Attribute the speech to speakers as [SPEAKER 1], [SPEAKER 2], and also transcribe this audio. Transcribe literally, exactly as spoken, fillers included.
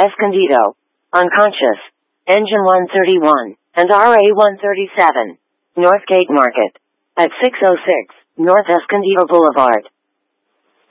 [SPEAKER 1] Escondido. Unconscious. Engine one thirty-one, and R A one thirty-seven. Northgate Market. At six oh six, North Escondido Boulevard.